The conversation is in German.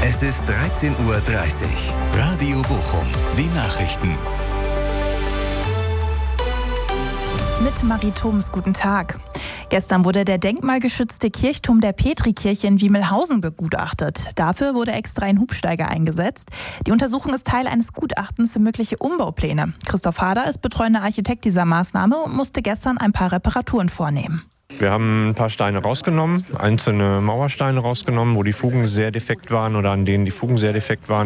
Es ist 13:30 Uhr. Radio Bochum, die Nachrichten. Mit Marie Thoms, guten Tag. Gestern wurde der denkmalgeschützte Kirchturm der Petrikirche in Wiemelhausen begutachtet. Dafür wurde extra ein Hubsteiger eingesetzt. Die Untersuchung ist Teil eines Gutachtens für mögliche Umbaupläne. Christoph Hader ist betreuender Architekt dieser Maßnahme und musste gestern ein paar Reparaturen vornehmen. Wir haben ein paar Steine rausgenommen, einzelne Mauersteine rausgenommen, wo die Fugen sehr defekt waren oder an denen die Fugen sehr defekt waren.